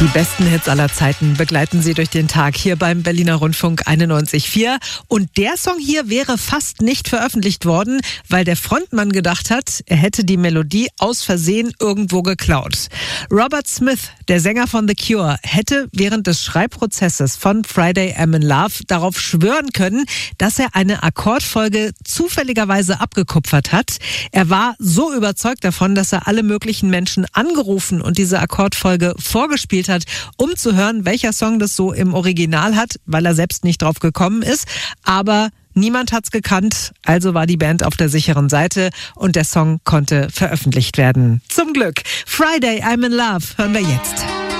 Die besten Hits aller Zeiten begleiten Sie durch den Tag hier beim Berliner Rundfunk 91.4. Und der Song hier wäre fast nicht veröffentlicht worden, weil der Frontmann gedacht hat, er hätte die Melodie aus Versehen irgendwo geklaut. Robert Smith, der Sänger von The Cure, hätte während des Schreibprozesses von Friday I'm in Love darauf schwören können, dass er eine Akkordfolge zufälligerweise abgekupfert hat. Er war so überzeugt davon, dass er alle möglichen Menschen angerufen und diese Akkordfolge vorgespielt hat, um zu hören, welcher Song das so im Original hat, weil er selbst nicht drauf gekommen ist. Aber niemand hat's gekannt, also war die Band auf der sicheren Seite und der Song konnte veröffentlicht werden. Zum Glück. Friday I'm in Love hören wir jetzt.